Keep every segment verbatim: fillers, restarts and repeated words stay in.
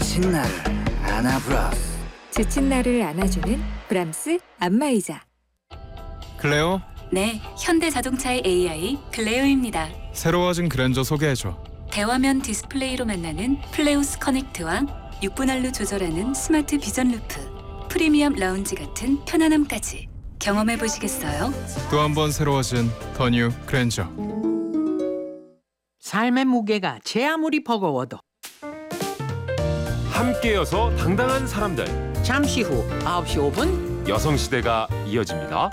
지친 나를 안아브라스. 지친 나를 안아주는 브람스 안마의자. 클레오, 네, 현대자동차의 에이아이 클레오입니다. 새로워진 그랜저 소개해줘. 대화면 디스플레이로 만나는 플레우스 커넥트와 육 분할로 조절하는 스마트 비전 루프, 프리미엄 라운지 같은 편안함까지 경험해 보시겠어요? 또 한 번 새로워진 더 뉴 그랜저. 삶의 무게가 제 아무리 버거워도 함께여서 당당한 사람들. 잠시 후 아홉 시 오 분 여성시대가 이어집니다.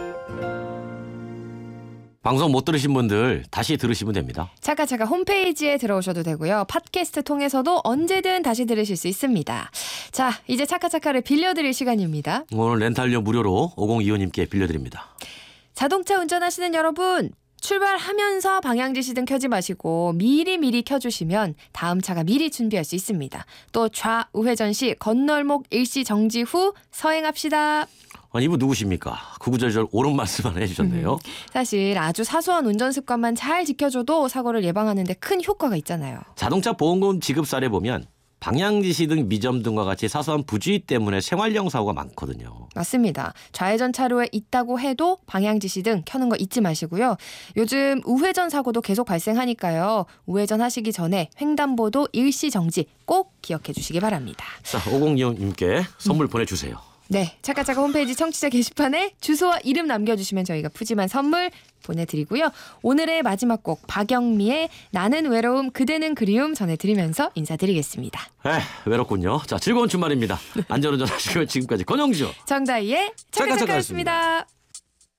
방송 못 들으신 분들 다시 들으시면 됩니다. 차카차카 홈페이지에 들어오셔도 되고요. 팟캐스트 통해서도 언제든 다시 들으실 수 있습니다. 자, 이제 차카차카를 빌려드릴 시간입니다. 오늘 렌탈료 무료로 오공이오님께 빌려드립니다. 자동차 운전하시는 여러분, 출발하면서 방향 지시등 켜지 마시고 미리 미리 켜주시면 다음 차가 미리 준비할 수 있습니다. 또 좌우회전 시 건널목 일시 정지 후 서행합시다. 아니, 이분 누구십니까? 구구절절 옳은 말씀만 해주셨네요. 음, 사실 아주 사소한 운전 습관만 잘 지켜줘도 사고를 예방하는 데 큰 효과가 있잖아요. 자동차 보험금 지급 사례 보면 방향지시 등 미점 등과 같이 사소한 부주의 때문에 생활형 사고가 많거든요. 맞습니다. 좌회전 차로에 있다고 해도 방향지시 등 켜는 거 잊지 마시고요. 요즘 우회전 사고도 계속 발생하니까요. 우회전 하시기 전에 횡단보도 일시 정지 꼭 기억해 주시기 바랍니다. 자, 오공이오님께 선물 음. 보내주세요. 네, 차카차카 홈페이지 청취자 게시판에 주소와 이름 남겨주시면 저희가 푸짐한 선물 보내드리고요. 오늘의 마지막 곡 박영미의 나는 외로움 그대는 그리움 전해드리면서 인사드리겠습니다. 에, 외롭군요. 자, 즐거운 주말입니다. 안전운전 하시고요. 지금까지 권영주 정다희의 차카차카였습니다.